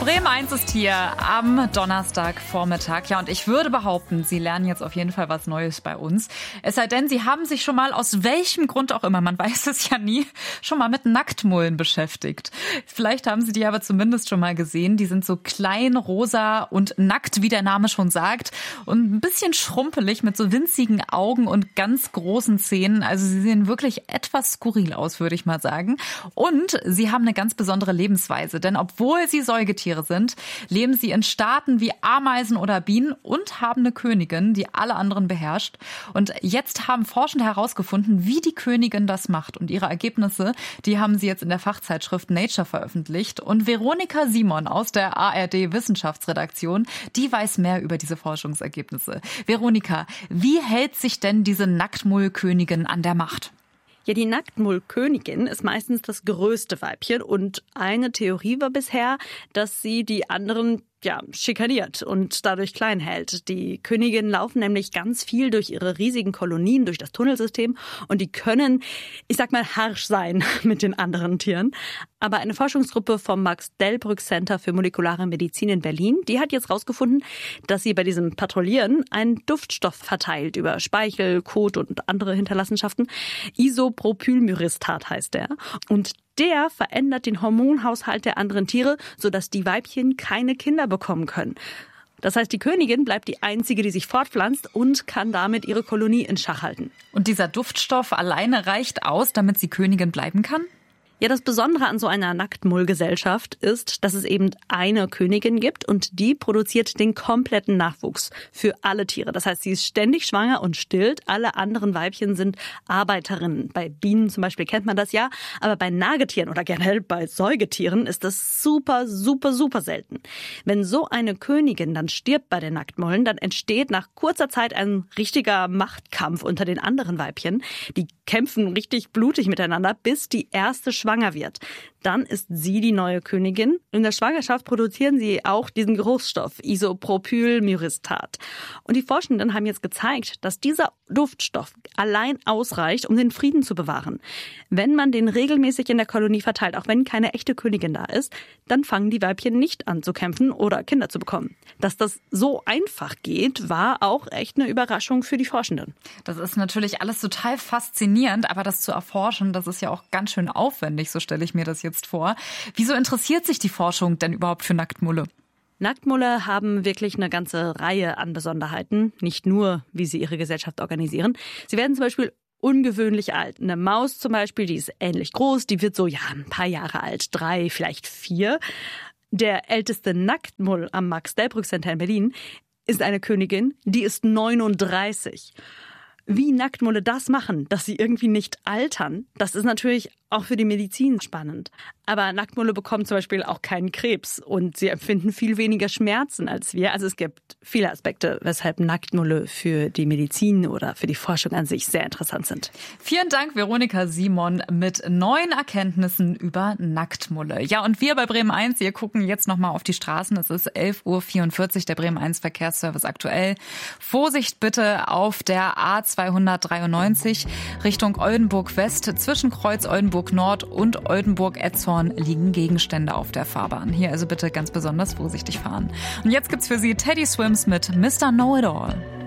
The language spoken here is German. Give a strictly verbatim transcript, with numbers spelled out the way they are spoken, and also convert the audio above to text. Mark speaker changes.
Speaker 1: Bremen eins ist hier am Donnerstagvormittag. Ja, und ich würde behaupten, Sie lernen jetzt auf jeden Fall was Neues bei uns. Es sei denn, Sie haben sich schon mal, aus welchem Grund auch immer, man weiß es ja nie, schon mal mit Nacktmullen beschäftigt. Vielleicht haben Sie die aber zumindest schon mal gesehen. Die sind so klein, rosa und nackt, wie der Name schon sagt. Und ein bisschen schrumpelig mit so winzigen Augen und ganz großen Zähnen. Also sie sehen wirklich etwas skurril aus, würde ich mal sagen. Und sie haben eine ganz besondere Lebensweise. Denn obwohl sie Säugetiere sind, leben sie in Staaten wie Ameisen oder Bienen und haben eine Königin, die alle anderen beherrscht. Und jetzt haben Forschende herausgefunden, wie die Königin das macht. Und ihre Ergebnisse, die haben sie jetzt in der Fachzeitschrift Nature veröffentlicht. Und Veronika Simon aus der A R D-Wissenschaftsredaktion, die weiß mehr über diese Forschungsergebnisse. Veronika, wie hält sich denn diese Nacktmullkönigin an der Macht?
Speaker 2: Ja, die Nacktmullkönigin ist meistens das größte Weibchen und eine Theorie war bisher, dass sie die anderen ja, schikaniert und dadurch klein hält. Die Königinnen laufen nämlich ganz viel durch ihre riesigen Kolonien, durch das Tunnelsystem und die können, ich sag mal, harsch sein mit den anderen Tieren. Aber eine Forschungsgruppe vom Max-Delbrück-Center für molekulare Medizin in Berlin, die hat jetzt rausgefunden, dass sie bei diesem Patrouillieren einen Duftstoff verteilt über Speichel, Kot und andere Hinterlassenschaften. Isopropylmyristat heißt der. Und der verändert den Hormonhaushalt der anderen Tiere, sodass die Weibchen keine Kinder bekommen können. Das heißt, die Königin bleibt die einzige, die sich fortpflanzt und kann damit ihre Kolonie in Schach halten.
Speaker 1: Und dieser Duftstoff alleine reicht aus, damit sie Königin bleiben kann?
Speaker 2: Ja, das Besondere an so einer Nacktmullgesellschaft ist, dass es eben eine Königin gibt und die produziert den kompletten Nachwuchs für alle Tiere. Das heißt, sie ist ständig schwanger und stillt. Alle anderen Weibchen sind Arbeiterinnen. Bei Bienen zum Beispiel kennt man das ja, aber bei Nagetieren oder generell bei Säugetieren ist das super, super, super selten. Wenn so eine Königin dann stirbt bei den Nacktmullen, dann entsteht nach kurzer Zeit ein richtiger Machtkampf unter den anderen Weibchen. Die kämpfen richtig blutig miteinander, bis die erste schwanger wird. Dann ist sie die neue Königin. In der Schwangerschaft produzieren sie auch diesen Geruchsstoff, Isopropylmyristat. Und die Forschenden haben jetzt gezeigt, dass dieser Duftstoff allein ausreicht, um den Frieden zu bewahren. Wenn man den regelmäßig in der Kolonie verteilt, auch wenn keine echte Königin da ist, dann fangen die Weibchen nicht an zu kämpfen oder Kinder zu bekommen. Dass das so einfach geht, war auch echt eine Überraschung für die Forschenden.
Speaker 1: Das ist natürlich alles total faszinierend, aber das zu erforschen, das ist ja auch ganz schön aufwendig, so stelle ich mir das jetzt vor. Wieso interessiert sich die Forschung denn überhaupt für Nacktmulle?
Speaker 2: Nacktmulle haben wirklich eine ganze Reihe an Besonderheiten, nicht nur, wie sie ihre Gesellschaft organisieren. Sie werden zum Beispiel ungewöhnlich alt. Eine Maus zum Beispiel, die ist ähnlich groß, die wird so ja ein paar Jahre alt, drei, vielleicht vier. Der älteste Nacktmull am Max-Delbrück-Center in Berlin ist eine Königin, die ist neununddreißig. Wie Nacktmulle das machen, dass sie irgendwie nicht altern, das ist natürlich auch für die Medizin spannend. Aber Nacktmulle bekommen zum Beispiel auch keinen Krebs und sie empfinden viel weniger Schmerzen als wir. Also es gibt viele Aspekte, weshalb Nacktmulle für die Medizin oder für die Forschung an sich sehr interessant sind.
Speaker 1: Vielen Dank, Veronika Simon, mit neuen Erkenntnissen über Nacktmulle. Ja, und wir bei Bremen eins, wir gucken jetzt nochmal auf die Straßen. Es ist elf Uhr vierundvierzig, der Bremen eins Verkehrsservice aktuell. Vorsicht bitte auf der A zweihundertdreiundneunzig Richtung Oldenburg West. Zwischen Kreuz Oldenburg Nord und Oldenburg-Etzhorn liegen Gegenstände auf der Fahrbahn. Hier also bitte ganz besonders vorsichtig fahren. Und jetzt gibt's für Sie Teddy Swims mit Mister Know-It-All.